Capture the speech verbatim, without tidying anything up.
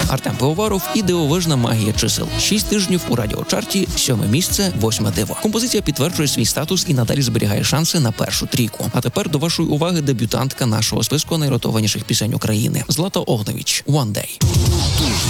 Артем Пивоваров і дивовижна магія чисел. Шість тижнів у радіочарті, сьоме місце, восьме диво. Композиція підтверджує свій статус і надалі зберігає шанси на першу трійку. А тепер до вашої уваги дебютантка нашого списку найротованіших пісень України. Злата Огневич «One Day».